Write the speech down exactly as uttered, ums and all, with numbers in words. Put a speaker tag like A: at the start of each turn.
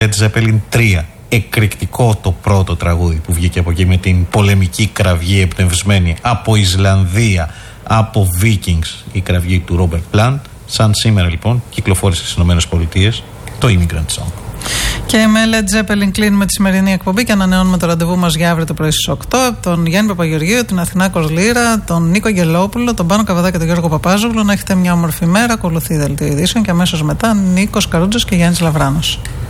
A: Led Zeppelin τρία. Εκρηκτικό το πρώτο τραγούδι που βγήκε από εκεί με την πολεμική κραυγή εμπνευσμένη από Ισλανδία, από Vikings, η κραυγή του Robert Plant. Σαν σήμερα λοιπόν κυκλοφόρησε στις ΗΠΑ το Immigrant Song.
B: Και με Led Zeppelin κλείνουμε τη σημερινή εκπομπή και ανανεώνουμε το ραντεβού μας για αύριο το πρωί στις οκτώ. Τον Γιάννη Παπαγεωργίου, την Αθηνά Κοσλήρα, τον Νίκο Γελόπουλο, τον Πάνο Καβαδά και τον Γιώργο Παπάζογλου. Να έχετε μια όμορφη μέρα. Ακολουθεί η Δελτίο Ειδήσεων και αμέσως μετά Νίκος Καρούτζος και Γιάννης Λαβράνος.